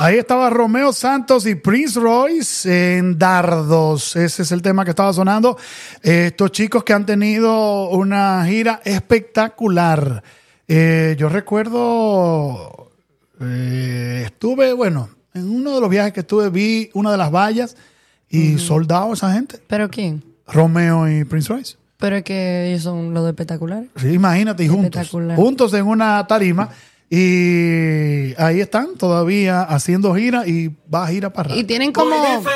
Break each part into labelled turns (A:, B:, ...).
A: Ahí estaba Romeo Santos y Prince Royce en Dardos. Ese es el tema que estaba sonando. Estos chicos que han tenido una gira espectacular. Yo recuerdo, estuve, en uno de los viajes que estuve, vi una de las vallas y soldado esa gente.
B: ¿Pero quién?
A: Romeo y Prince Royce.
B: Pero es que ellos son los de espectaculares.
A: Sí, imagínate, y juntos en una tarima. Y ahí están todavía haciendo gira y va a gira para arriba.
B: Y tienen como...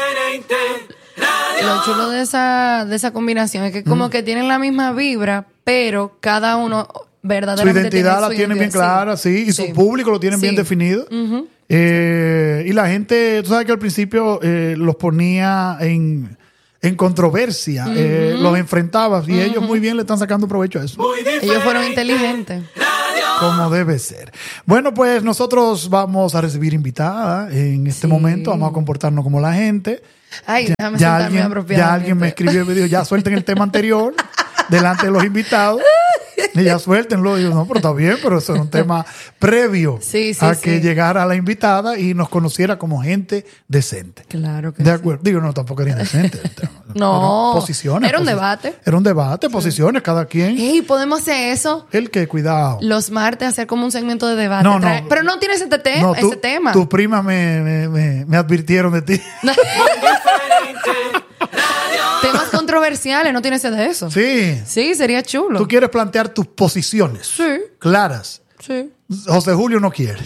B: Lo chulo de esa combinación es que como que tienen la misma vibra, pero cada uno verdaderamente
A: su identidad
B: tiene
A: la tienen bien clara, sí, y su público lo tienen bien definido. Y la gente, tú sabes que al principio los ponía en controversia, los enfrentaba y ellos muy bien le están sacando provecho a eso.
B: Ellos fueron inteligentes.
A: Como debe ser. Bueno, pues nosotros vamos a recibir invitada en este momento. Vamos a comportarnos como la gente.
B: Ay, déjame sentarme apropiadamente.
A: Ya alguien me escribió y me dijo, ya suelten el tema anterior delante de los invitados. Y ya suéltenlo. Y yo, no, pero está bien, pero eso es un tema previo a que llegara la invitada y nos conociera como gente decente.
B: Claro que
A: de acuerdo. Digo, no, tampoco era indecente.
B: No.
A: Posiciones.
B: Era un debate.
A: Era un debate, posiciones, cada quien.
B: Ey, ¿podemos hacer eso?
A: El que, cuidado.
B: Los martes hacer como un segmento de debate.
A: No.
B: Pero no tienes ese tema.
A: Tus primas me advirtieron de ti.
B: Temas controversiales, ¿no tienes de eso?
A: Sí.
B: Sí, sería chulo.
A: Tú quieres plantear tus posiciones.
B: Sí.
A: Claras.
B: Sí.
A: José Julio no quiere.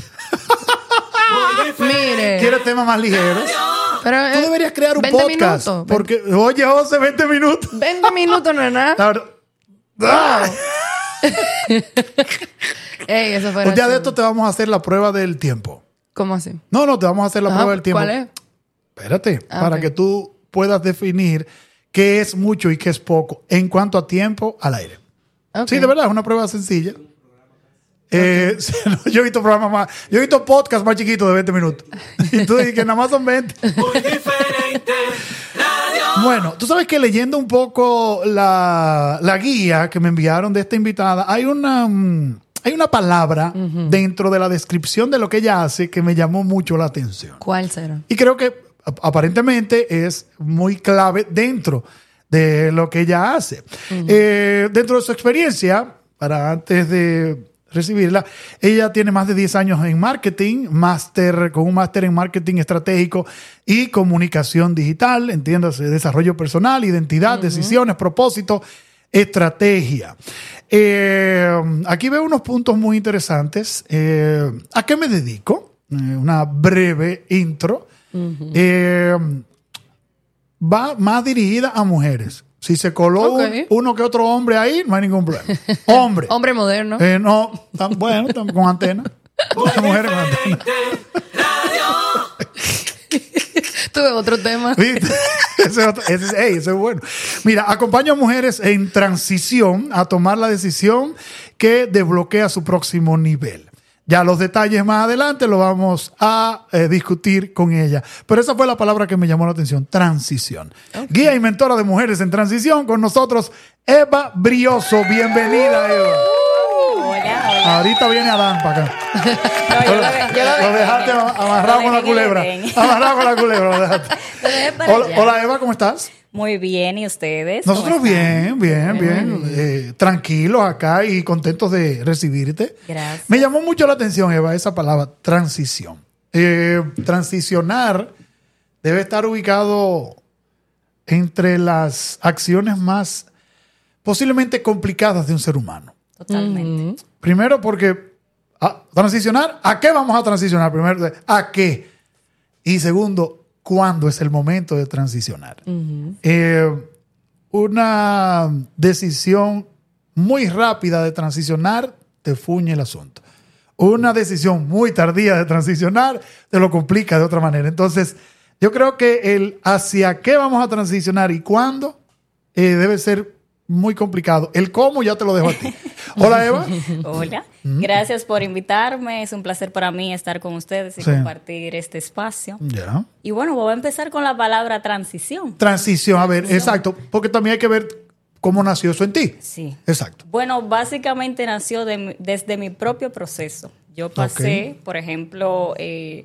B: Mire.
A: Quiere temas más ligeros.
B: Pero,
A: tú deberías crear un
B: 20
A: podcast.
B: Minutos.
A: Porque, oye, José, 20 minutos.
B: 20 minutos no es nada. Ey, eso fue
A: un día de esto te vamos a hacer la prueba del tiempo.
B: ¿Cómo así?
A: No, te vamos a hacer la prueba del tiempo.
B: ¿Cuál es?
A: Espérate, para que tú puedas definir qué es mucho y qué es poco en cuanto a tiempo al aire. Sí, de verdad, es una prueba sencilla. Yo he visto programas más, yo he visto podcasts más chiquitos de 20 minutos. Y tú dices que nada más son 20. Muy diferente. Bueno, tú sabes que leyendo un poco la guía que me enviaron de esta invitada, hay una palabra dentro de la descripción de lo que ella hace que me llamó mucho la atención.
B: ¿Cuál será?
A: Y creo que aparentemente es muy clave dentro de lo que ella hace. Dentro de su experiencia, para antes de recibirla, ella tiene más de 10 años en marketing, con un máster en marketing estratégico y comunicación digital, entiéndase, desarrollo personal, identidad, decisiones, propósito, estrategia. Aquí veo unos puntos muy interesantes. ¿A qué me dedico? Una breve intro. Va más dirigida a mujeres. Si se coló uno que otro hombre ahí, no hay ningún problema. Hombre.
B: Hombre moderno.
A: No, bueno, con antena. Mujeres con antena.
B: Tuve otro tema.
A: ¿Viste? Ese es bueno. Mira, acompaño a mujeres en transición a tomar la decisión que desbloquea su próximo nivel. Ya los detalles más adelante los vamos a discutir con ella. Pero esa fue la palabra que me llamó la atención, transición. Guía y mentora de mujeres en transición, con nosotros Eva Brioso. Bienvenida, Eva.
C: Hola.
A: Ahorita viene Adán para acá.
C: No,
A: lo dejaste amarrado con la culebra. Amarrado con la culebra, lo dejaste. Hola, Eva, ¿cómo estás?
C: Muy bien, ¿y ustedes?
A: Nosotros bien. Tranquilos acá y contentos de recibirte.
C: Gracias.
A: Me llamó mucho la atención, Eva, esa palabra, transición. Transicionar debe estar ubicado entre las acciones más posiblemente complicadas de un ser humano.
C: Totalmente.
A: Primero porque transicionar, ¿a qué vamos a transicionar? Primero, ¿a qué? Y segundo, ¿cuándo es el momento de transicionar? Una decisión muy rápida de transicionar te fuñe el asunto. Una decisión muy tardía de transicionar te lo complica de otra manera. Entonces, yo creo que el hacia qué vamos a transicionar y cuándo debe ser muy complicado. El cómo ya te lo dejo a ti. Hola, Eva.
C: Hola. Gracias por invitarme. Es un placer para mí estar con ustedes y compartir este espacio.
A: Ya.
C: Y bueno, voy a empezar con la palabra transición.
A: Transición, a ver, exacto. Porque también hay que ver cómo nació eso en ti.
C: Sí.
A: Exacto.
C: Bueno, básicamente nació desde mi propio proceso. Yo pasé, por ejemplo,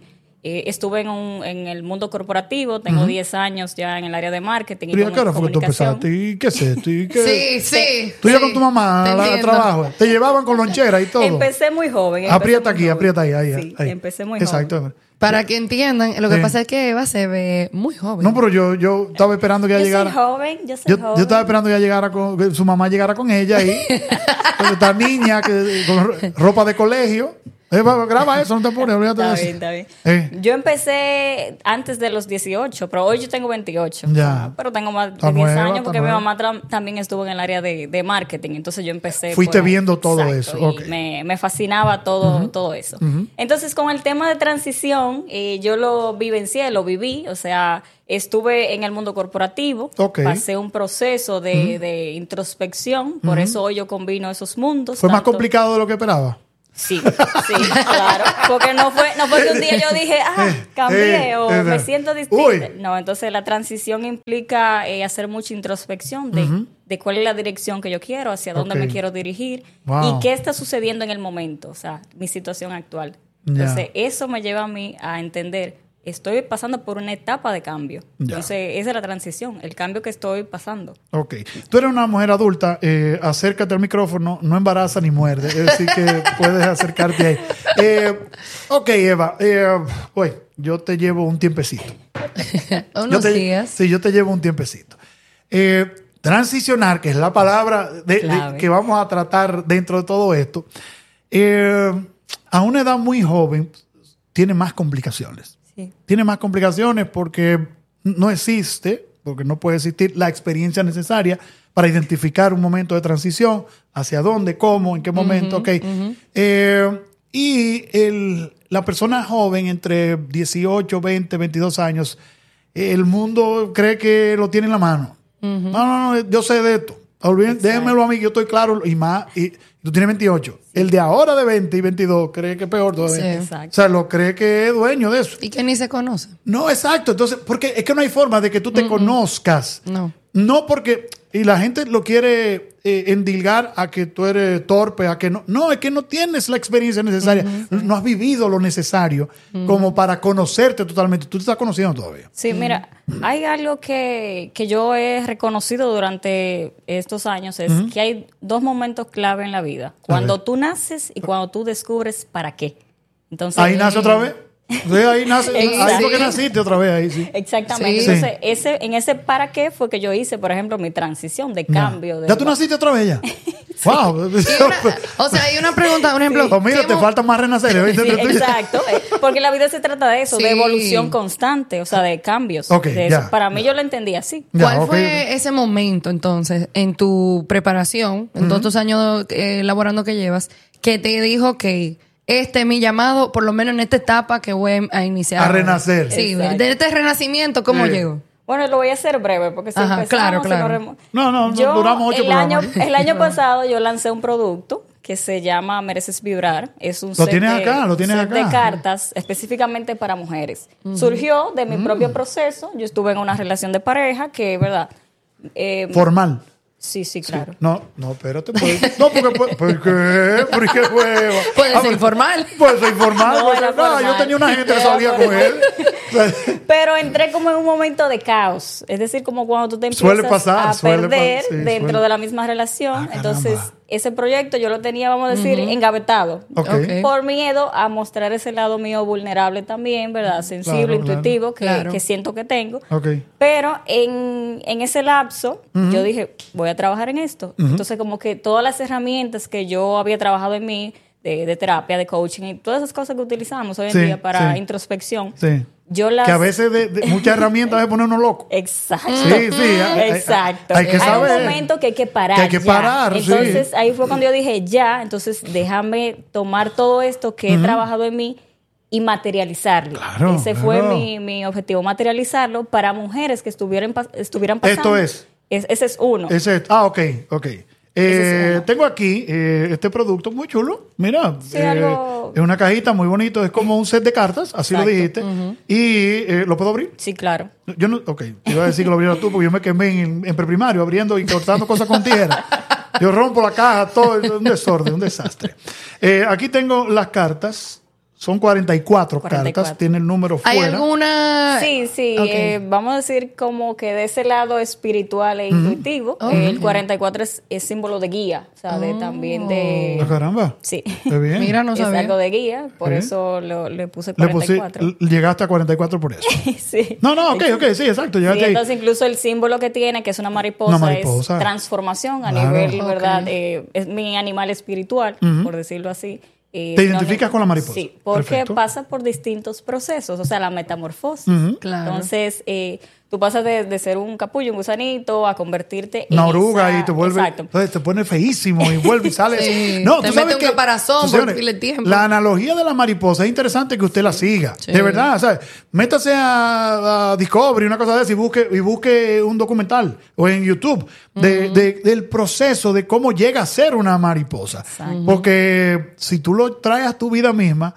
C: estuve en el mundo corporativo, tengo 10 años ya en el área de marketing
A: ¿Pero
C: y
A: qué hora fue que tú
C: comunicación.
A: empezaste? ¿Y qué es esto? ¿Y qué?
B: Sí.
A: Tú ibas
B: sí,
A: con tu mamá
B: te
A: al
B: entiendo.
A: trabajo. Te llevaban con lonchera y todo.
C: Empecé muy joven.
A: Aprieta aquí, aprieta ahí.
C: Sí,
A: ahí.
C: empecé muy
A: Exacto.
C: joven.
B: Para que entiendan, lo que
A: Sí.
B: pasa es que Eva se ve muy joven.
A: No, pero yo estaba esperando que ella
C: Yo
A: llegara.
C: soy joven.
A: Yo estaba esperando que ella llegara que su mamá llegara con ella ahí. Con esta niña con ropa de colegio. Graba eso, no te apures, olvídate de eso.
C: Está bien. Yo empecé antes de los 18, pero hoy yo tengo 28.
A: Ya.
C: Pero tengo más de
A: Está
C: 10
A: nueva,
C: años
A: está
C: porque mi
A: nueva.
C: mamá también estuvo en el área de marketing. Entonces yo empecé.
A: Fuiste
C: por ahí.
A: viendo todo
C: Exacto,
A: eso,
C: y
A: ok.
C: me fascinaba todo eso. Entonces con el tema de transición, yo lo vivencié, lo viví. O sea, estuve en el mundo corporativo.
A: Ok.
C: Pasé un proceso de introspección. Por eso hoy yo combino esos mundos.
A: ¿Fue más
C: tanto-
A: complicado de lo que esperaba?
C: Sí, claro. Porque no fue que un día yo dije, cambié o me siento distinta.
A: Uy.
C: No, entonces la transición implica hacer mucha introspección de cuál es la dirección que yo quiero, hacia dónde
A: Ok.
C: me quiero dirigir
A: Wow.
C: y qué está sucediendo en el momento, o sea, mi situación actual.
A: Ya.
C: Entonces, eso me lleva a mí a entender, estoy pasando por una etapa de cambio.
A: Ya.
C: Entonces, esa es la transición, el cambio que estoy pasando.
A: Ok. Tú eres una mujer adulta, acércate al micrófono, no embaraza ni muerde, es decir que puedes acercarte ahí. Ok, Eva, yo te llevo un tiempecito.
B: Unos días.
A: Sí, yo te llevo un tiempecito. Transicionar, que es la palabra
C: Clave.
A: que vamos a tratar dentro de todo esto, a una edad muy joven tiene más complicaciones.
C: Sí.
A: Tiene más complicaciones porque no existe, porque no puede existir la experiencia necesaria para identificar un momento de transición, hacia dónde, cómo, en qué momento, ok. La persona joven entre 18, 20, 22 años, el mundo cree que lo tiene en la mano. No, yo sé de esto. Déjenmelo a mí, yo estoy claro y más. Y tú tienes 28. Sí. El de ahora de 20 y 22 cree que es peor todavía.
B: Sí.
C: Exacto.
A: O sea, lo cree que es dueño de eso.
B: Y que ni se conoce.
A: No, exacto. Entonces, porque es que no hay forma de que tú te conozcas.
B: No.
A: No porque... Y la gente lo quiere endilgar a que tú eres torpe, a que no. No, es que no tienes la experiencia necesaria. No has vivido lo necesario como para conocerte totalmente. Tú te estás conociendo todavía.
C: Sí, mira, hay algo que yo he reconocido durante estos años, es que hay dos momentos clave en la vida. Cuando tú naces y cuando tú descubres para qué. Entonces,
A: ahí nace otra vez. Sí, ahí nace.
C: Exacto.
A: Ahí fue que naciste otra vez. Ahí sí.
C: Exactamente.
B: Sí.
C: Entonces, en ese para qué fue que yo hice, por ejemplo, mi transición de cambio.
A: ¿Ya tú naciste otra vez ya? ¡Wow!
B: O sea, hay una pregunta, un ejemplo.
A: Oh, mira, te falta más renacer. ¿Oíste?
C: Sí, exacto. Porque la vida se trata de eso,
B: Sí.
C: de evolución constante, o sea, de cambios.
A: Ok,
C: de
A: ya.
C: eso. Para mí yo lo entendí así.
A: Ya,
B: ¿Cuál
A: ok.
B: fue ese momento entonces en tu preparación, en todos estos años laborando que llevas, que te dijo que este es mi llamado, por lo menos en esta etapa que voy a iniciar?
A: A renacer.
B: Sí,
C: Exacto.
B: de este renacimiento, ¿cómo
A: Sí.
B: llegó?
C: Bueno, lo voy a hacer breve, porque si
B: Ajá,
C: empezamos,
B: claro.
C: se nos
A: No,
C: Yo,
A: duramos 8 programas.
C: el año pasado yo lancé un producto que se llama Mereces Vibrar. Es un
A: Lo tienes acá, lo tienes
C: set de
A: acá.
C: cartas específicamente para mujeres. Surgió de mi propio proceso. Yo estuve en una relación de pareja que, ¿verdad?
A: Formal.
C: Sí, claro.
A: No, espérate. No, porque... ¿Por qué? ¿Por qué hueva?
B: Puede ser informal.
A: Puede ser informal.
C: No, era formal.
A: Yo tenía una gente que
C: Era
A: salía con
C: formal.
A: él.
C: Pero entré como en un momento de caos. Es decir, como cuando tú te
A: Suele
C: empiezas
A: pasar,
C: a
A: suele
C: perder
A: pasar, sí,
C: dentro
A: suele.
C: de la misma relación.
A: Ah, caramba.
C: Entonces, ese proyecto yo lo tenía, vamos a decir, engavetado.
A: Ok.
B: Ok.
C: Por miedo a mostrar ese lado mío vulnerable también, ¿verdad? Sensible,
A: Claro,
C: intuitivo,
B: claro.
C: que siento que tengo.
A: Ok.
C: Pero en ese lapso, yo dije, voy a trabajar en esto. Entonces, como que todas las herramientas que yo había trabajado en mí, de terapia, de coaching, y todas esas cosas que utilizamos hoy en
A: Sí,
C: día para
A: sí.
C: introspección,
A: Sí.
C: yo las...
A: Que a veces de muchas herramientas se pone uno loco.
C: Exacto.
A: Sí, sí.
C: Exacto.
A: Hay que saber.
C: un momento que hay que parar.
A: Que hay que
C: ya.
A: parar, sí.
C: Entonces, ahí fue cuando yo dije, ya, entonces déjame tomar todo esto que he trabajado en mí y materializarlo.
A: Claro,
C: Ese fue
A: claro.
C: mi objetivo, materializarlo para mujeres que estuvieran pasando.
A: Esto es.
C: Ese es uno.
A: Ok.
C: Ese es uno.
A: Tengo aquí este producto muy chulo. Mira,
C: Sí, algo-
A: es una cajita muy bonito. Es como un set de cartas, así
C: Exacto.
A: lo dijiste. Y ¿lo puedo abrir?
C: Sí, claro.
A: Yo no, ok, te iba a decir que lo abrieras tú porque yo me quemé en preprimario abriendo y cortando cosas con tijera. Yo rompo la caja, todo es un desorden, un desastre. Aquí tengo las cartas. son 44
C: 44.
A: cartas, tiene el número
B: ¿Hay
A: fuera.
B: alguna...?
C: Sí, sí.
B: Ok.
C: Vamos a decir como que de ese lado espiritual e intuitivo, el 44 es símbolo de guía, o sea, también de...
A: Ah, caramba.
C: Sí.
A: Qué bien.
B: Mira, no
C: Es
B: sabía.
C: algo de guía, por
A: Sí.
C: eso le puse
A: Le puse-
C: 44.
A: llegaste a 44 por eso.
C: Sí.
A: No, ok, sí, exacto.
C: Sí,
A: Llegaste ahí.
C: entonces incluso el símbolo que tiene, que es una mariposa,
A: Una mariposa.
C: es transformación a
A: Claro.
C: nivel,
B: Ok.
C: ¿verdad? Es mi animal espiritual, por decirlo así.
A: ¿Te identificas con la mariposa?
C: Sí, porque
A: Perfecto.
C: pasa por distintos procesos, o sea, la metamorfosis.
B: Claro.
C: Entonces, tú pasas de ser un capullo, un gusanito, a convertirte
A: Una
C: en
A: oruga
C: esa-
A: y te vuelve,
C: Exacto.
A: entonces te pone feísimo y vuelve y sale.
B: Sí,
A: No,
B: te
A: tú
B: mete
A: sabes
B: un
A: que,
B: caparazón
A: señores,
B: por pile de tiempo.
A: la analogía de la mariposa es interesante que usted la siga.
B: Sí.
A: De verdad, ¿sabes? Métase a Discovery, una cosa de esa, y busque un documental o en YouTube del proceso de cómo llega a ser una mariposa.
C: Exacto.
A: Porque si tú lo traes a tu vida misma,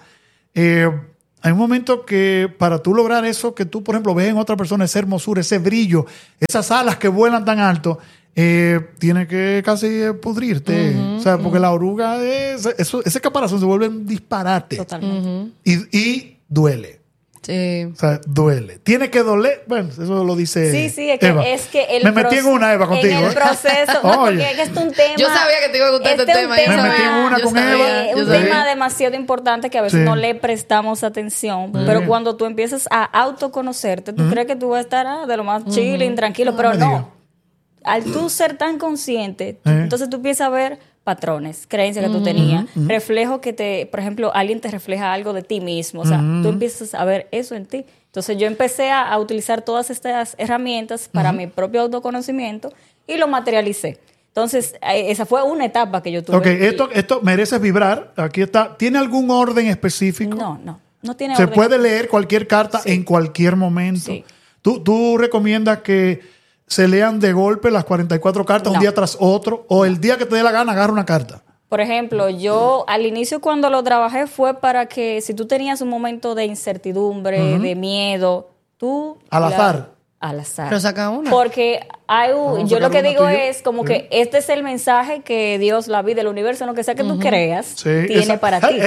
A: hay un momento que para tú lograr eso que tú, por ejemplo, ves en otra persona, esa hermosura, ese brillo, esas alas que vuelan tan alto, tiene que casi pudrirte. O sea, porque la oruga, ese caparazón se vuelve un disparate.
C: Totalmente.
A: Y duele.
B: Sí.
A: O sea, duele. Tiene que doler. Bueno, eso lo dice
C: Sí, sí,
A: Eva.
C: es que el
A: Me metí en una, Eva, contigo.
C: En el
A: ¿eh?
C: proceso, no,
A: Oye.
C: porque es que es un tema.
B: Yo sabía que te iba a gustar este
C: es un
B: tema. yo
A: Me metí en
B: sabía,
A: una
B: yo
A: con
B: sabía,
A: Eva.
B: yo
C: un
B: sabía.
C: tema demasiado importante que a veces
A: Sí.
C: no le prestamos atención, pero cuando tú empiezas a autoconocerte, tú crees que tú vas a estar de lo más chilling, tranquilo, pero
A: me diga.
C: no. Al tú ser tan consciente, entonces tú empiezas a ver patrones, creencias que tú tenías, reflejos por ejemplo, alguien te refleja algo de ti mismo, o sea, tú empiezas a ver eso en ti. Entonces yo empecé a utilizar todas estas herramientas para mi propio autoconocimiento y lo materialicé. Entonces, esa fue una etapa que yo tuve.
A: Ok, esto merece vibrar. Aquí está. ¿Tiene algún orden específico?
C: No tiene
A: Se
C: orden.
A: puede leer cualquier carta en cualquier momento.
C: Sí.
A: ¿Tú recomiendas que se lean de golpe las 44 cartas un
C: No.
A: día tras otro? ¿O el día que te dé la gana agarra una carta?
C: Por ejemplo, yo al inicio cuando lo trabajé fue para que si tú tenías un momento de incertidumbre, de miedo, tú...
A: Al azar.
C: Al azar.
B: Pero saca una.
C: Porque
A: Vamos a
C: yo lo
A: sacar
C: que
A: una
C: digo
A: tuya.
C: es como que este es el mensaje que Dios, la vida, el universo, lo que sea que tú creas,
A: Sí,
C: tiene para ti.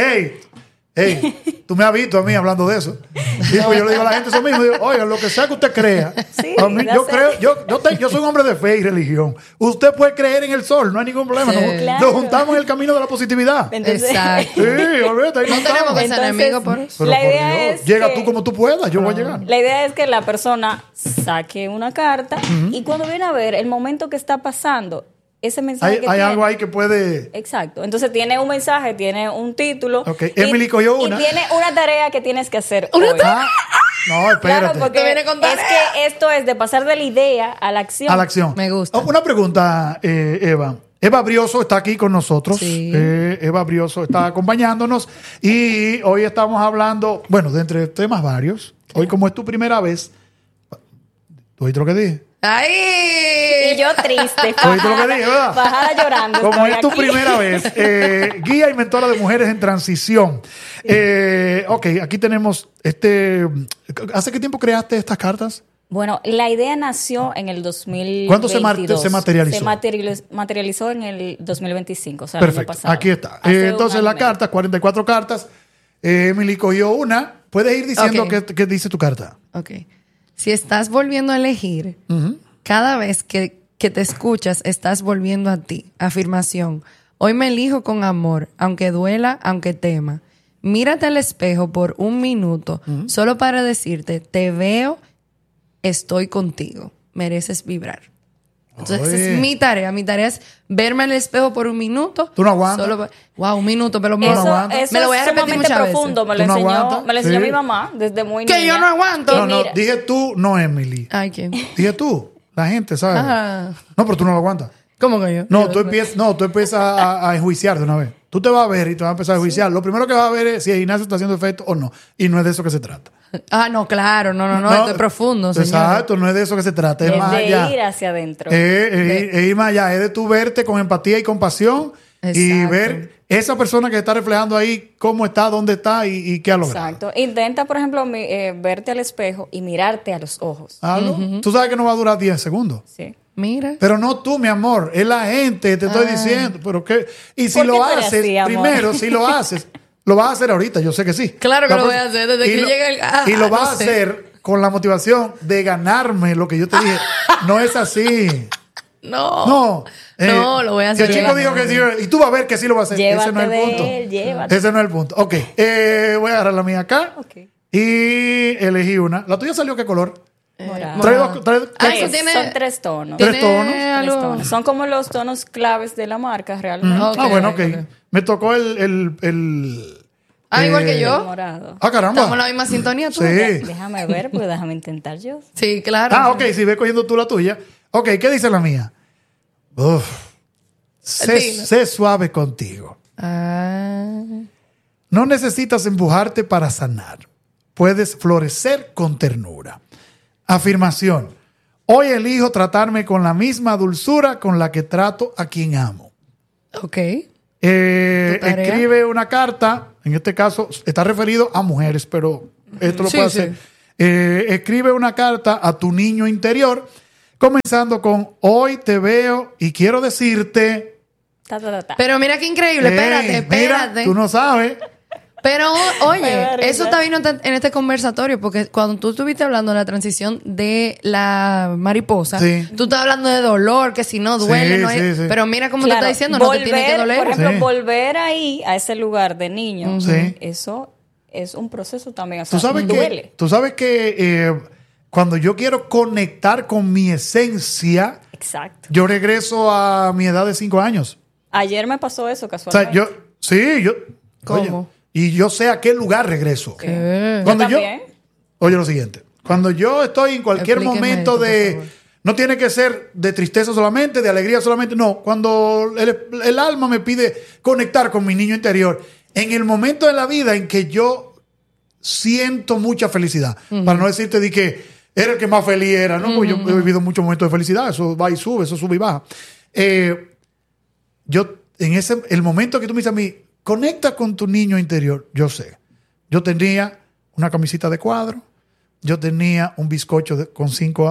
A: Hey, tú me has visto a mí hablando de eso. Y pues yo le digo a la gente eso mismo. Digo, oiga, lo que sea que usted crea.
C: Sí,
A: a mí,
C: ya
A: yo
C: sé.
A: creo, yo soy un hombre de fe y religión. Usted puede creer en el sol, no hay ningún problema.
B: Sí.
A: Nos,
C: Claro.
A: nos juntamos en el camino de la positividad.
C: Entonces,
B: Exacto.
A: Sí, olvídate, ahí
B: No
A: nos
B: tenemos
A: estamos.
B: que ser
C: Entonces,
B: enemigos por eso.
A: Pero
C: La
A: por
C: idea
A: Dios,
C: es
A: llega
C: que-
A: tú como tú puedas, yo voy a llegar.
C: La idea es que la persona saque una carta y cuando viene a ver el momento que está pasando, ese mensaje
A: Hay,
C: que
A: hay
C: tiene,
A: algo ahí que puede...
C: Exacto. Entonces tiene un mensaje, tiene un título.
A: Ok, Emily cogió una.
C: Y tiene una tarea que tienes que hacer hoy.
A: Ah, no, espérate.
C: Claro, porque
B: Te viene con
C: es
B: tarea.
C: que esto es de pasar de la idea a la acción.
A: A la acción.
B: Me gusta.
A: Oh, una pregunta, Eva. Eva Brioso está aquí con nosotros.
B: Sí.
A: Eva Brioso está acompañándonos. Y hoy estamos hablando, bueno, de entre temas varios. Hoy, como es tu primera vez, ¿tú oíste lo que dije?
B: ¡Ay!
C: Y yo triste,
A: Oíste lo que dije, ¿verdad?
C: bajada llorando.
A: Como
C: estoy
A: es tu
C: aquí.
A: primera vez, guía y mentora de mujeres en transición. Ok, aquí tenemos ¿Hace qué tiempo creaste estas cartas?
C: Bueno, la idea nació en el 2022.
A: ¿Cuándo se materializó?
C: Se materializó en el 2025, o sea, el año
A: Perfecto,
C: pasado.
A: aquí está.
C: Hace un
A: Entonces
C: año
A: la
C: y medio.
A: carta, 44 cartas. Emily cogió una. Puedes ir diciendo
B: Ok.
A: qué dice tu carta.
B: Ok. Si estás volviendo a elegir, cada vez que te escuchas, estás volviendo a ti. Afirmación. Hoy me elijo con amor, aunque duela, aunque tema. Mírate al espejo por un minuto, solo para decirte, te veo, estoy contigo. Mereces vibrar. Entonces, esa
A: Oye.
B: es mi tarea. Mi tarea es verme al espejo por un minuto.
A: ¿Tú no aguantas?
B: Wow, un minuto, pero
A: no
C: Eso,
A: aguantas.
C: eso
B: me lo voy a
C: es
B: repetir
C: sumamente
B: muchas
C: profundo.
B: veces.
C: Me lo
A: ¿Tú no
C: enseñó,
A: aguantas?
C: me lo enseñó
A: Sí.
C: mi mamá desde muy
B: Que
C: niña.
B: yo no aguanto.
C: Y
A: No, no,
C: mira,
A: dije tú, no Emily.
B: Ay, ¿quién?
A: Dije tú, la gente, ¿sabes?
B: Ajá.
A: No, pero tú no lo aguantas.
B: ¿Cómo que yo?
A: No, tú empiezas a enjuiciar de una vez. Tú te vas a ver y te vas a empezar a enjuiciar. Lo primero que vas a ver es si el gimnasio está haciendo efecto o no. Y no es de eso que se trata.
B: Ah, no, claro, no, esto es profundo, señor.
A: Exacto, no es de eso que se trata. Es
C: es
A: más
C: de
A: allá.
C: ir hacia adentro.
A: Es ir más allá. Es de tú verte con empatía y compasión y
B: Exacto.
A: ver esa persona que está reflejando ahí cómo está, dónde está y qué ha logrado.
C: Exacto. Intenta, por ejemplo, verte al espejo y mirarte a los ojos.
A: ¿Algo? Tú sabes que no va a durar 10 segundos.
C: Sí.
B: Mira.
A: Pero no tú, mi amor, es la gente, te estoy diciendo. Pero qué. Y si
C: ¿Por qué
A: lo
C: tú eres
A: haces,
C: así, amor?
A: primero, si lo haces, Lo vas a hacer ahorita, yo sé que sí.
B: Claro que
A: La
B: lo voy a
A: próxima-
B: hacer desde
A: y
B: que
A: lo-
B: llegue el...
A: Y lo vas
B: no
A: a
B: sé.
A: hacer con la motivación de ganarme lo que yo te dije. No es así.
B: No.
A: No.
B: No, lo voy a hacer.
A: Si el chico dijo que sí, y tú vas a ver que sí lo va a hacer.
C: Llévate
A: Ese no es el
C: de
A: punto.
C: él, llévate.
A: Ese no es el punto. Ok. Voy a agarrar la mía acá.
C: Ok.
A: Y elegí una. ¿La tuya salió qué color?
C: Morado.
A: Trae dos.
B: Eso tiene-
C: Son 3 tonos.
A: Tres
B: ¿Tiene
A: tonos.
C: Tres
B: algo?
C: tonos. Son como los tonos claves de la marca realmente.
B: Ok,
A: Bueno, ok.
B: ok.
A: Me tocó el
B: Igual que
C: El
B: yo.
C: morado.
A: caramba.
B: Estamos en la misma sintonía tú.
A: Sí.
C: Déjame ver, porque déjame intentar yo.
B: Sí, claro.
A: Ok, si ves cogiendo tú la tuya. Ok, ¿qué dice la mía? Uf.
B: Dilo.
A: Sé suave contigo.
B: Ah.
A: No necesitas empujarte para sanar. Puedes florecer con ternura. Afirmación. Hoy elijo tratarme con la misma dulzura con la que trato a quien amo.
B: Ok. ¿Tu tarea?
A: Escribe una carta, en este caso está referido a mujeres, pero esto lo
B: Sí,
A: puede
B: sí.
A: hacer. Escribe una carta a tu niño interior, comenzando con hoy te veo y quiero decirte...
C: Ta, ta, ta, ta.
B: Pero mira qué increíble.
A: "Hey,
B: Espérate.
A: Mira, tú no sabes.
B: Pero,
C: Me
B: oye,
C: da risa.
B: eso está vino en este conversatorio, porque cuando tú estuviste hablando de la transición de la mariposa,
A: Sí.
B: tú estás hablando de dolor, que si no duele,
A: Sí,
B: no es.
A: sí, sí.
B: Pero mira cómo
C: Claro,
B: te está diciendo, no te tiene que doler.
C: Por ejemplo,
A: Sí.
C: volver ahí a ese lugar de niño,
A: Sí.
C: eso es un proceso también. O sea,
A: Tú sabes que cuando yo quiero conectar con mi esencia,
C: Exacto.
A: yo regreso a mi edad de 5 años.
C: Ayer me pasó eso
A: O
C: casualmente.
A: sea, yo...
B: ¿Cómo?
A: Oye, y yo sé a qué lugar regreso.
B: ¿Qué?
A: Cuando yo,
C: también.
A: oye lo siguiente, cuando yo estoy en cualquier
B: Explíqueme
A: momento
B: esto, por
A: de,
B: favor.
A: no tiene que ser de tristeza solamente, de alegría solamente, no, cuando el alma me pide conectar con mi niño interior, en el momento de la vida en que yo siento mucha felicidad, para no decirte de que era el que más feliz era, ¿no? Porque yo he vivido muchos momentos de felicidad, eso va y sube, eso sube y baja. Yo, el momento que tú me dices a mí, conecta con tu niño interior, yo sé. Yo tenía una camisita de cuadro, yo tenía un bizcocho con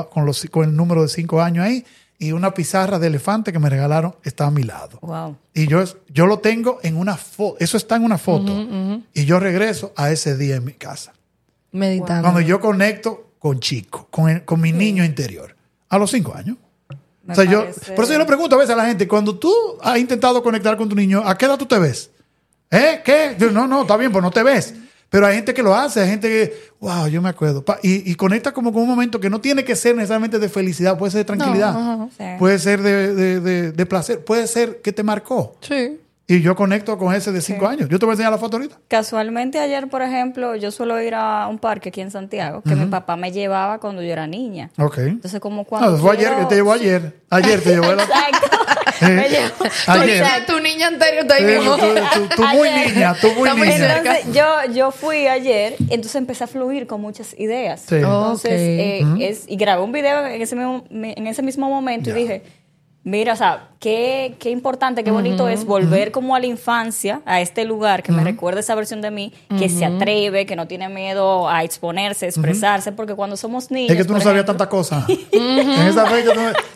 A: el número de 5 años ahí y una pizarra de elefante que me regalaron está a mi lado.
C: Wow.
A: Y yo lo tengo en una foto, eso está en una foto. Y yo regreso a ese día en mi casa.
B: Meditando.
A: Cuando yo conecto con Chico, con mi niño interior, a los 5 años.
C: Me
A: O sea,
C: parece-
A: por eso yo le pregunto a veces a la gente, cuando tú has intentado conectar con tu niño, ¿a qué edad tú te ves? ¿Qué? Yo, no, está bien, pues no te ves. Pero hay gente que lo hace, hay gente que, wow, yo me acuerdo. Y conecta como con un momento que no tiene que ser necesariamente de felicidad, puede ser de tranquilidad,
B: No,
C: Sí.
A: puede ser de placer, puede ser que te marcó.
B: Sí.
A: Y yo conecto con ese de 5 años. Yo te voy a enseñar la foto ahorita.
C: Casualmente ayer, por ejemplo, yo suelo ir a un parque aquí en Santiago, que mi papá me llevaba cuando yo era niña.
A: Ok.
C: Entonces, como cuando
A: Fue ayer,
C: quiero-
A: que te llevó ayer. Ayer te llevó la...
C: Exacto. Me llevó.
A: Ayer.
B: Tu niña anterior está ahí mismo.
A: Tú muy
C: Ayer.
A: niña, tú muy
B: Está muy
A: niña.
B: cerca.
C: Entonces, yo fui ayer, entonces empecé a fluir con muchas ideas.
A: Sí.
C: Entonces,
B: Ok.
C: y grabé un video en ese mismo momento
A: Ya.
C: y dije, mira, o sea, qué importante, qué bonito es volver como a la infancia, a este lugar que me recuerda esa versión de mí, que se atreve, que no tiene miedo a exponerse, a expresarse, porque cuando somos niños...
A: Es que tú no
C: por
A: sabías
C: ejemplo,
A: tantas cosas. En esa fecha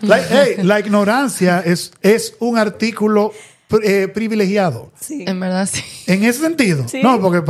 A: la ignorancia es un artículo privilegiado.
C: Sí.
B: En verdad, sí.
A: En ese sentido.
C: Sí.
A: No, porque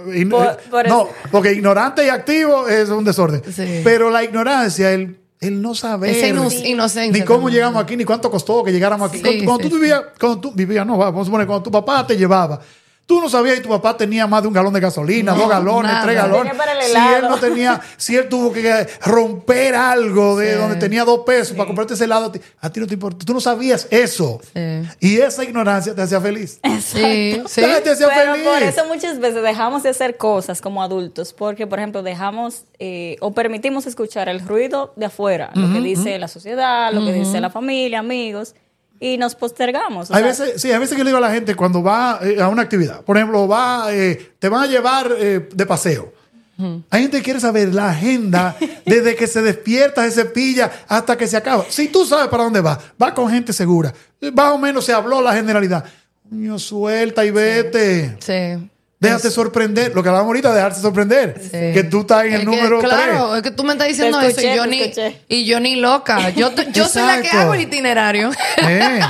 C: Por
A: no,
C: eso.
A: porque ignorante y activo es un desorden.
B: Sí.
A: Pero la ignorancia, el no saber
B: Esa inocencia
A: ni cómo
B: también.
A: llegamos aquí, ni cuánto costó que llegáramos aquí.
B: Sí,
A: Cuando
B: sí,
A: tú vivías, no, vamos a poner, cuando tu papá te llevaba, tú no sabías y tu papá tenía más de 1 galón de gasolina, 2 galones,
B: nada.
A: 3 galones.
C: Tenía para el
A: Si
C: helado.
A: él no tenía, si él tuvo que romper algo de
B: Sí.
A: donde tenía 2 pesos para comprarte ese helado, a ti no te importa. Tú no sabías eso.
B: Sí.
A: Y esa ignorancia te hacía feliz.
B: Sí, sí.
A: Te hacía
C: Pero
A: feliz.
C: por eso muchas veces dejamos de hacer cosas como adultos, porque, por ejemplo, dejamos o permitimos escuchar el ruido de afuera, lo que dice la sociedad, lo que dice la familia, amigos, y nos postergamos. O
A: Hay
C: sea,
A: veces que le digo a la gente cuando va a una actividad, por ejemplo, te van a llevar de paseo. Hay gente que quiere saber la agenda desde que se despierta, se cepilla hasta que se acaba. Si tú sabes para dónde va con gente segura. Más o menos se habló la generalidad. Coño, suelta y vete.
B: Sí.
A: Déjate sorprender. Lo que hablamos ahorita, dejarse sorprender.
B: Sí.
A: Que tú estás en
B: Es
A: el
B: que,
A: número 3.
B: claro, es que tú me estás diciendo
C: escuché,
B: eso
C: te escuché.
B: y yo ni loca. Yo soy la que
A: Exacto.
B: hago el itinerario.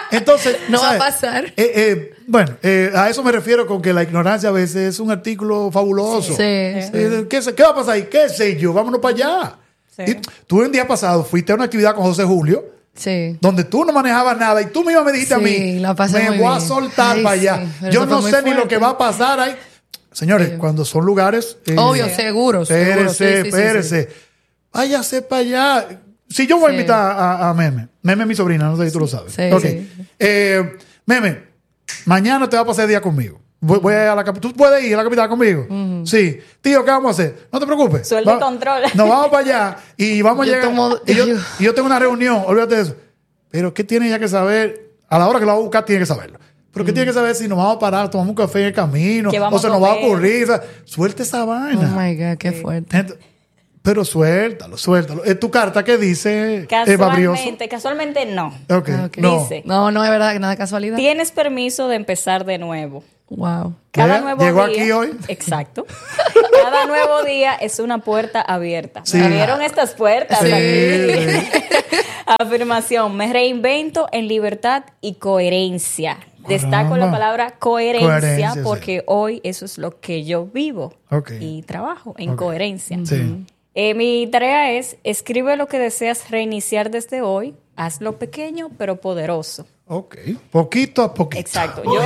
A: Entonces,
B: No va a
A: ¿sabes?
B: pasar.
A: Bueno, a eso me refiero con que la ignorancia a veces es un artículo fabuloso.
B: Sí.
A: ¿Qué va a pasar ahí? ¿Qué sé yo? Vámonos para allá.
C: Sí.
A: Y tú el día pasado fuiste a una actividad con José Julio,
B: Sí.
A: donde tú no manejabas nada y tú misma me dijiste a
B: Sí,
A: mí,
B: la pasé
A: me
B: muy
A: voy a
B: bien.
A: soltar
B: Ay,
A: para allá.
B: sí, pero
A: Yo
B: eso
A: no
B: fue
A: sé
B: muy
A: ni lo
B: fuerte.
A: que va a pasar ahí. Señores, cuando son lugares...
B: Obvio, seguro.
A: Espérese. Váyase para allá. Si yo voy a
B: Sí.
A: invitar a Meme. Meme es mi sobrina, no sé si tú lo sabes.
B: Sí,
A: Ok.
B: sí.
A: Meme, mañana te va a pasar el día conmigo. Voy a la capital. ¿Tú puedes ir a la capital conmigo? Sí. Tío, ¿qué vamos a hacer? No te preocupes.
C: Sueldo y control.
A: Nos vamos para allá y vamos a
B: Yo
A: llegar.
B: tomo-
A: Y yo tengo una reunión, olvídate de eso. Pero ¿qué tiene ella que saber? A la hora que lo va a buscar, tiene que saberlo. Pero ¿qué tiene que saber si nos vamos a parar, tomamos un café en el camino?
C: ¿Qué
A: O
C: vamos
A: se
C: a
A: nos va a
C: comer?
A: ocurrir. O sea, suelta esa
B: Oh
A: vaina.
B: my God, qué fuerte.
A: Gente, pero suéltalo. Es tu carta que dice Eva Brioso.
C: Casualmente no.
A: Ok,
B: Ah, ok.
A: no.
C: Dice,
B: No, no es verdad, nada de casualidad.
C: tienes permiso de empezar de nuevo.
B: Wow.
C: Cada
A: ¿Vea?
C: nuevo
A: Llegó
C: día,
A: aquí hoy.
C: Exacto. Cada nuevo día es una puerta abierta.
A: Sí.
C: ¿Me vieron estas puertas?
A: Sí,
C: aquí?
A: sí.
C: Afirmación: me reinvento en libertad y coherencia. Destaco la
A: Caramba.
C: palabra coherencia,
A: Coherencia,
C: porque hoy eso es lo que yo vivo
A: Ok.
C: y trabajo en
A: Ok.
C: coherencia.
A: Sí.
C: Mi tarea es: escribe lo que deseas reiniciar desde hoy. Hazlo pequeño pero poderoso.
A: Ok. Poquito a poquito.
C: Exacto. Yo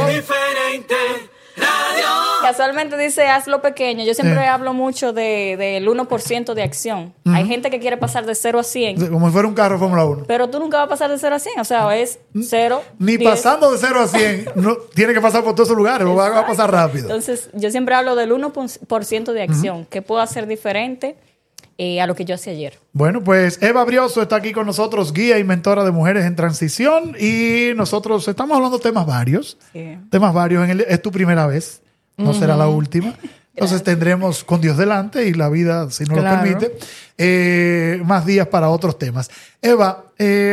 C: casualmente dice hazlo pequeño. Yo siempre hablo mucho del 1% de acción. Hay gente que quiere pasar de 0 a 100,
A: Como si fuera un carro de Fórmula 1.
C: pero tú nunca vas a pasar de 0 a 100. O sea, es 0.
A: Ni
C: 10.
A: pasando de 0 a 100, no, tiene que pasar por todos esos lugares, o va a pasar rápido.
C: Entonces, yo siempre hablo del 1% de acción. ¿Qué puedo hacer diferente a lo que yo hacía ayer?
A: Bueno, pues Eva Brioso está aquí con nosotros, guía y mentora de mujeres en transición, y nosotros estamos hablando de temas varios.
C: Sí.
A: Temas varios. Es tu primera vez, no será la última. Entonces tendremos con Dios delante y la vida, si nos
B: Claro.
A: lo permite, más días para otros temas. Eva,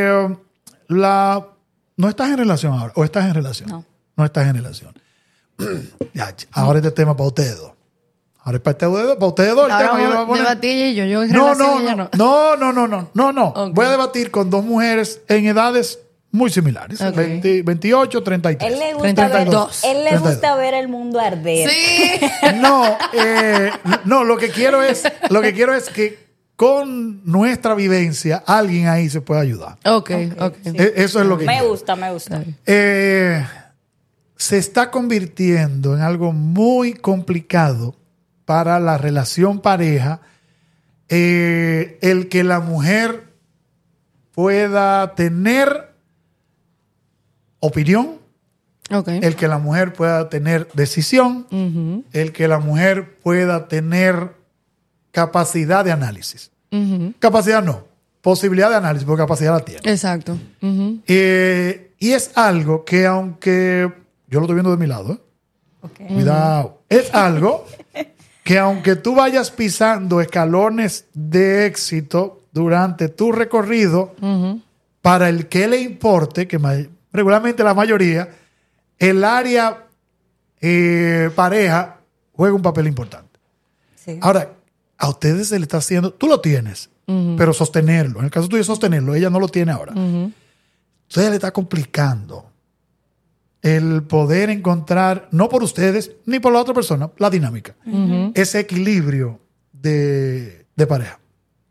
A: ¿no estás en relación ahora? ¿O estás en relación?
C: No.
A: No estás en relación. Ya, ahora este tema para ustedes dos. Ahora es para ustedes dos. El
B: Ahora
A: tema yo lo voy a
B: vamos a
A: poner.
B: debatir yo en
A: No,
B: relación, ella
A: no.
B: Ok.
A: Voy a debatir con dos mujeres en edades muy similares.
B: Ok.
A: 28, 33.
C: Él le gusta,
B: 32.
C: ver, él le gusta ver el mundo arder.
B: Sí.
A: No, lo que quiero es que con nuestra vivencia alguien ahí se pueda ayudar.
B: Ok.
A: Eso es lo que
C: Me
A: quiero.
C: gusta.
A: Se está convirtiendo en algo muy complicado para la relación pareja el que la mujer pueda tener opinión,
B: Ok.
A: el que la mujer pueda tener decisión,
B: Ujú,
A: el que la mujer pueda tener capacidad de análisis.
B: ujú.
A: Capacidad no, posibilidad de análisis, porque capacidad la tiene.
B: Exacto. Ujú.
A: Y es algo que aunque yo lo estoy viendo de mi lado, cuidado, es algo que aunque tú vayas pisando escalones de éxito durante tu recorrido,
B: Ujú.
A: para el que le importe, que regularmente la mayoría, el área pareja juega un papel importante.
C: Sí.
A: Ahora, a ustedes se le está haciendo, tú lo tienes, pero sostenerlo, en el caso tuyo sostenerlo, ella no lo tiene ahora.
B: Ujú.
A: Entonces le está complicando el poder encontrar, no por ustedes ni por la otra persona, la dinámica, ese equilibrio de pareja.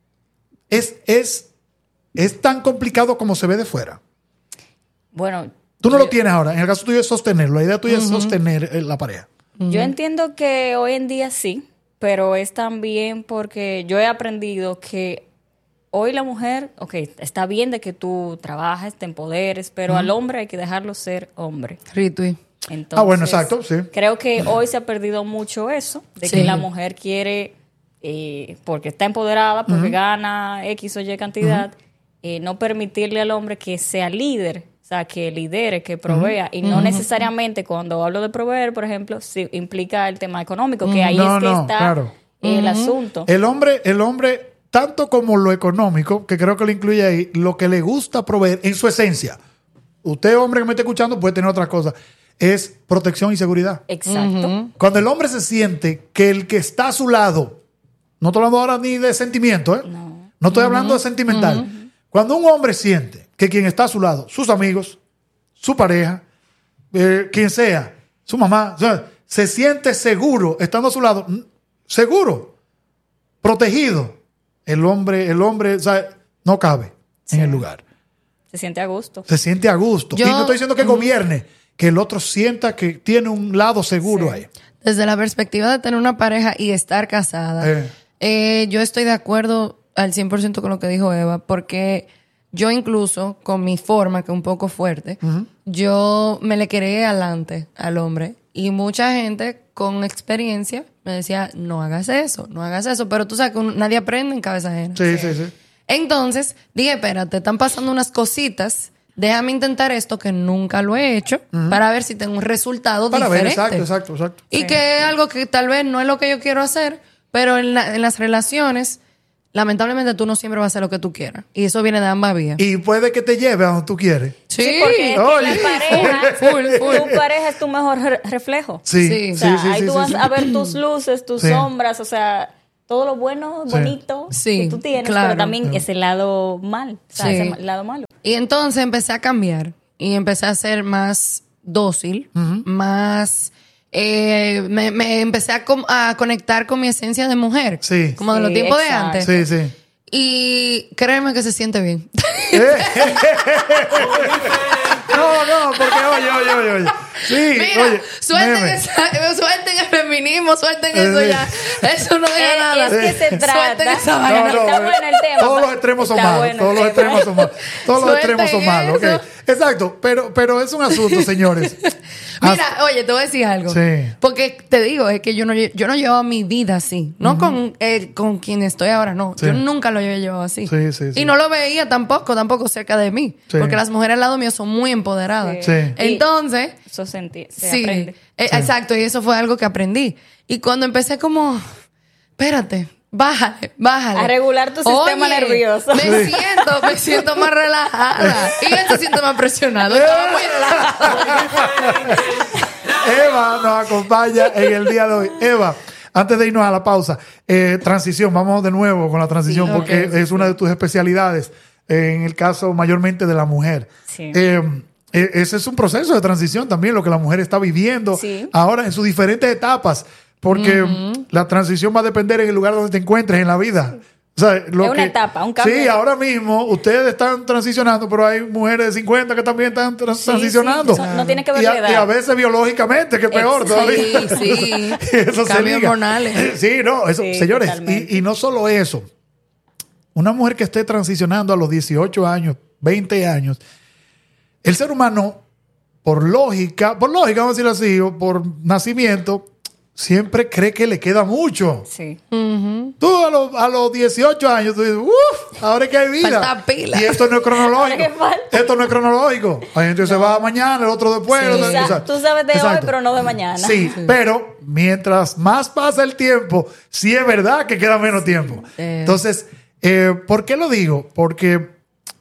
A: Es tan complicado como se ve de fuera.
C: Bueno,
A: Tú no lo tienes ahora. En el caso tuyo es sostenerlo. La idea tuya es sostener la pareja.
C: yo entiendo que hoy en día sí, pero es también porque yo he aprendido que hoy la mujer, ok, está bien de que tú trabajes, te empoderes, pero al hombre hay que dejarlo ser hombre.
B: Ritui.
C: Entonces,
A: Bueno, exacto, sí.
C: Creo que hoy se ha perdido mucho eso, de
B: Sí.
C: que la mujer quiere, porque está empoderada, porque gana X o Y cantidad, no permitirle al hombre que sea líder, o sea, que lidere, que provea. Y no necesariamente cuando hablo de proveer, por ejemplo, sí, implica el tema económico, que ahí
A: No,
C: es que
A: no,
C: está
A: claro.
C: el asunto.
A: El hombre, tanto como lo económico, que creo que lo incluye ahí, lo que le gusta proveer en su esencia. Usted, hombre que me esté escuchando, puede tener otras cosas. Es protección y seguridad.
C: Exacto.
A: Cuando el hombre se siente que el que está a su lado, no estoy hablando ahora ni de sentimiento, no estoy hablando de sentimental. Cuando un hombre siente que quien está a su lado, sus amigos, su pareja, quien sea, su mamá, o sea, se siente seguro estando a su lado, seguro, protegido, el hombre, o sea, no cabe en el lugar.
C: Se siente a gusto.
A: Se siente a gusto. Y no estoy diciendo que gobierne, que el otro sienta que tiene un lado seguro ahí.
B: Desde la perspectiva de tener una pareja y estar casada, yo estoy de acuerdo al 100% con lo que dijo Eva, porque yo incluso, con mi forma, que es un poco fuerte, yo me le quería adelante al hombre. Y mucha gente con experiencia me decía, no hagas eso. Pero tú sabes que nadie aprende en cabeza ajena.
A: Sí.
B: Entonces, dije, espérate, están pasando unas cositas. Déjame intentar esto que nunca lo he hecho para ver si tengo un resultado diferente.
A: Para ver, exacto.
B: Y que es algo que tal vez no es lo que yo quiero hacer, pero en las relaciones, lamentablemente tú no siempre vas a hacer lo que tú quieras. Y eso viene de ambas vías.
A: Y puede que te lleve a donde tú quieres.
B: Sí,
C: porque es que la pareja,
B: full.
C: tu pareja es tu mejor reflejo.
A: Sí.
C: O sea, ahí tú vas a ver tus luces, tus sombras, o sea, todo lo bueno, bonito que tú tienes, pero también ese lado mal, o sea, ese lado malo.
B: Y entonces empecé a cambiar y empecé a ser más dócil, más... me empecé a conectar con mi esencia de mujer, como de los tiempos de antes.
A: Sí.
B: Y créeme que se siente bien.
A: No, porque oye. Sí,
B: mira,
A: oye,
B: suelten el feminismo, suelten eso ya. Eso no deja nada.
C: Es que se trata.
B: Esa vaina.
C: Está bueno el tema.
A: Todos los extremos son malos. Todos los extremos son malos. Okay. Exacto, pero es un asunto, señores.
B: Mira, oye, te voy a decir algo.
A: Sí.
B: Porque te digo, es que yo no llevo mi vida así. No con quien estoy ahora, no. Sí. Yo nunca lo había llevado así.
A: Sí.
B: Y no lo veía tampoco cerca de mí. Sí. Porque las mujeres al lado mío son muy empoderadas.
A: Sí.
B: Entonces...
C: Eso se aprende.
B: Exacto, y eso fue algo que aprendí. Y cuando empecé como... Espérate... Bájale.
C: A regular tu sistema nervioso.
B: Me siento más relajada. Y él se siente más presionado. Estaba muy relajada.
A: Eva nos acompaña en el día de hoy. Eva, antes de irnos a la pausa, transición. Vamos de nuevo con la transición porque es una de tus especialidades. En el caso mayormente de la mujer.
C: Sí.
A: Ese es un proceso de transición también, lo que la mujer está viviendo ahora en sus diferentes etapas. Porque la transición va a depender en el lugar donde te encuentres en la vida. O sea,
C: es una etapa, un cambio.
A: Sí, ahora mismo ustedes están transicionando, pero hay mujeres de 50 que también están transicionando.
C: Sí. No tiene que ver la edad.
A: Y a veces biológicamente, que es peor todavía.
B: Sí.
A: Eso
B: cambios hormonales.
A: Sí, no, eso, señores. Y no solo eso. Una mujer que esté transicionando a los 18 años, 20 años, el ser humano, por lógica, vamos a decirlo así, o por nacimiento, siempre cree que le queda mucho.
C: Sí.
A: Tú a los 18 años, tú dices, uff, ahora es que hay vida.
B: Falta pila.
A: Y esto no es cronológico. Esto no es cronológico. Hay gente que se va mañana, el otro después.
C: Sí. Tú sabes de hoy, pero no de mañana.
A: Sí, pero mientras más pasa el tiempo, sí es verdad que queda menos tiempo. Entonces, ¿por qué lo digo? Porque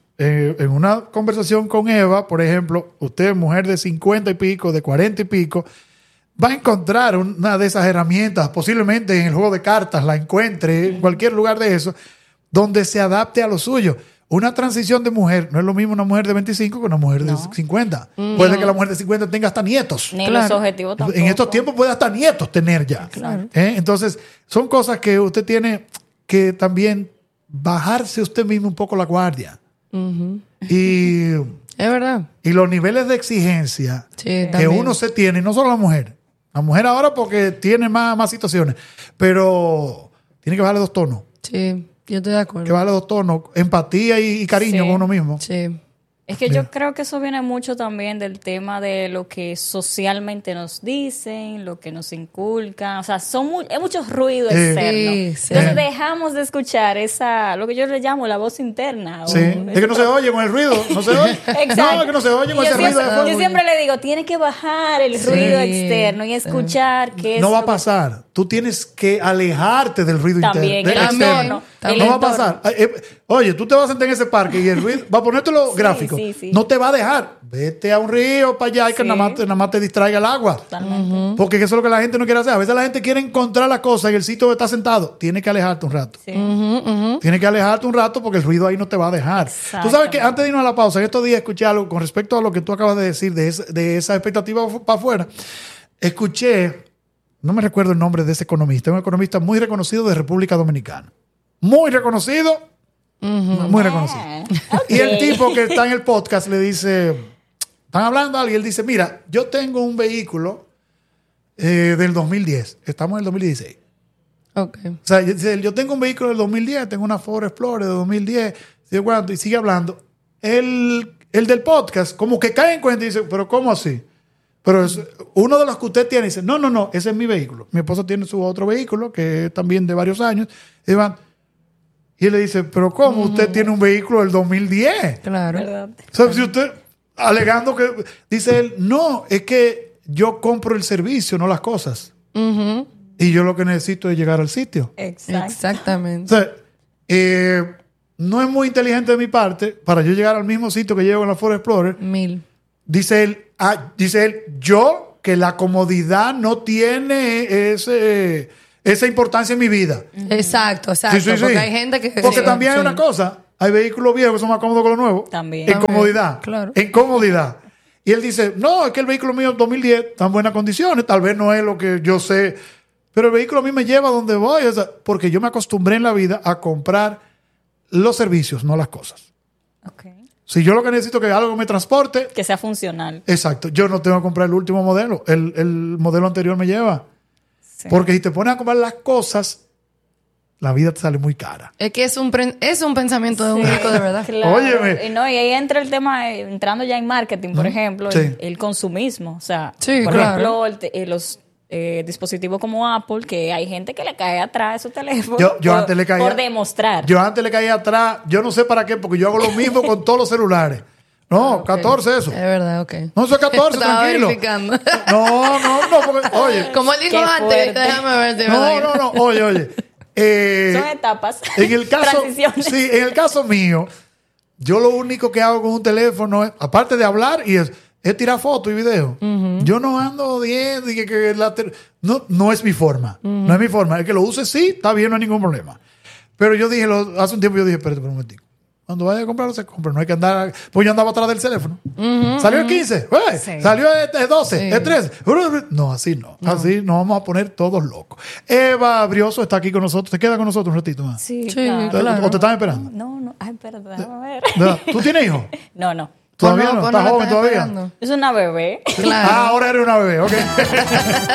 A: en una conversación con Eva, por ejemplo, usted, mujer de 50 y pico, de 40 y pico, va a encontrar una de esas herramientas, posiblemente en el juego de cartas la encuentre, en cualquier lugar de eso, donde se adapte a lo suyo. Una transición de mujer no es lo mismo una mujer de 25 que una mujer de 50. Puede que la mujer de 50 tenga hasta nietos.
C: Ni los objetivos tampoco.
A: En estos tiempos puede hasta nietos tener ya.
C: Claro.
A: Entonces, son cosas que usted tiene que también bajarse usted mismo un poco la guardia. Y...
B: Es verdad.
A: Y los niveles de exigencia que
B: también.
A: uno se tiene, no solo la mujer. La mujer ahora porque tiene más situaciones, pero tiene que bajarle 2 tonos.
B: Sí, yo estoy de acuerdo.
A: Que bajarle 2 tonos. Empatía y cariño con uno mismo.
B: Sí.
C: Es que yo creo que eso viene mucho también del tema de lo que socialmente nos dicen, lo que nos inculcan. O sea, hay muchos ruidos externos.
B: Sí.
C: Entonces dejamos de escuchar lo que yo le llamo la voz interna.
A: Sí. Es que no se oye con el ruido. No se oye.
C: Exacto.
A: No, es que no se oye con ese ruido.
C: Yo siempre le digo, tienes que bajar el ruido externo y escuchar que
A: no va a pasar. Tú tienes que alejarte del ruido
C: también,
A: externo.
C: También.
A: No va a pasar. Oye, tú te vas a sentar en ese parque y el ruido va a ponértelo gráfico.
C: sí.
A: no te va a dejar. Vete a un río para allá y que
C: Sí.
A: nada más te distraiga el agua.
C: Totalmente.
A: Porque eso es lo que la gente no quiere hacer. A veces la gente quiere encontrar la cosa en el sitio donde está sentado. Tienes que alejarte un rato.
C: Sí.
A: Tienes que alejarte un rato porque el ruido ahí no te va a dejar. Tú sabes que antes de irnos a la pausa, en estos días escuché algo con respecto a lo que tú acabas de decir de esa expectativa para afuera. Escuché, no me recuerdo el nombre de ese economista, un economista muy reconocido de República Dominicana. Muy reconocido. Muy reconocido. Y el tipo que está en el podcast le dice, están hablando algo y él dice, mira, yo tengo un vehículo del 2010. Estamos en el 2016.
B: Ok.
A: O sea, yo tengo un vehículo del 2010, tengo una Ford Explorer de 2010, y sigue hablando. El del podcast como que cae en cuenta y dice, pero ¿cómo así? Pero uno de los que usted tiene dice, no, ese es mi vehículo. Mi esposo tiene su otro vehículo, que es también de varios años. Y él le dice, pero ¿cómo usted tiene un vehículo del 2010?
B: Claro.
C: ¿Verdad?
A: O sea, si usted, alegando que, dice él, no, es que yo compro el servicio, no las cosas. Y yo lo que necesito es llegar al sitio.
C: Exacto.
B: Exactamente.
A: O sea, no es muy inteligente de mi parte para yo llegar al mismo sitio que llego en la Ford Explorer.
B: 1000.
A: Dice él, yo que la comodidad no tiene esa importancia en mi vida.
B: Exacto.
A: Sí.
B: Porque hay gente que...
A: Porque
B: sí,
A: también hay
B: sí.
A: una cosa, hay vehículos viejos que son más cómodos que los nuevos.
C: También.
A: En comodidad.
B: Claro.
A: En comodidad. Y él dice, no, es que el vehículo mío 2010 está en buenas condiciones, tal vez no es lo que yo sé, pero el vehículo a mí me lleva a donde voy, o sea, porque yo me acostumbré en la vida a comprar los servicios, no las cosas.
C: Ok.
A: Si yo lo que necesito es que algo me transporte,
C: Que sea funcional.
A: exacto, yo no tengo que comprar el último modelo, el modelo anterior me lleva.
C: Sí.
A: Porque si te pones a comprar las cosas, la vida te sale muy cara.
B: Es que es un pensamiento de un rico de verdad.
C: Claro.
A: Óyeme.
C: Y ahí entra el tema, entrando ya en marketing, por ejemplo,
A: Sí.
C: el consumismo. O sea,
B: Sí,
C: por
B: claro.
C: ejemplo, los dispositivos como Apple, que hay gente que le cae atrás de su teléfono
A: Yo antes le caía-
C: por demostrar.
A: Yo antes le caía atrás, yo no sé para qué, porque yo hago lo mismo con todos los celulares. No, 14 eso.
B: Es verdad, ok.
A: No, eso es 14,
B: Estaba
A: tranquilo.
B: verificando.
A: No, porque, oye.
B: Como él dijo
C: Qué
B: antes,
C: fuerte.
B: déjame ver si es verdad.
A: No, oye.
C: Son etapas.
A: En el caso,
C: Transiciones.
A: sí, en el caso mío, yo lo único que hago con un teléfono es, aparte de hablar, es tirar fotos y videos. Yo no ando viendo y no es mi forma. No es mi forma. El que lo use, sí, está bien, no hay ningún problema. Pero yo dije, hace un tiempo yo dije, espérate un momentico. Cuando vaya a comprarlo, se compra. No hay que andar. Pues yo andaba atrás del teléfono. Salió el 15.
C: Sí.
A: Salió el 12.
B: Sí.
A: El 13. No, así no. Así nos vamos a poner todos locos. Eva Brioso está aquí con nosotros. ¿Te queda con nosotros un ratito más?
C: Sí,
B: Sí,
C: claro.
B: claro.
A: ¿O te están esperando?
C: No. Ay, espérate, déjame ver.
A: ¿Verdad? ¿Tú tienes hijos?
C: No.
A: ¿Todavía no?
B: Pues
A: ¿Estás
B: la
A: joven
B: estás
A: todavía?
B: esperando.
C: Es una bebé.
B: Claro.
A: Ah, ahora eres una bebé, ok.